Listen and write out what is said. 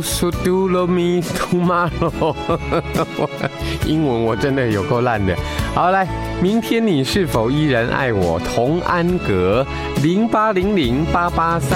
So do love me tomorrow 英文我真的有够烂的。好，来，明天你是否依然爱我？童安格08008833